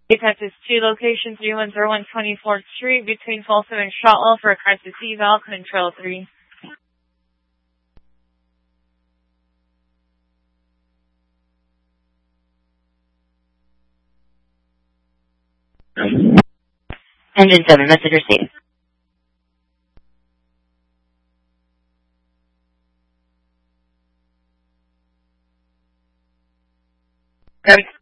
Texas 2 location 3101 24th Street between Folsom and Shotwell for a crisis eval, control 3. Engine 7, message received. Copy.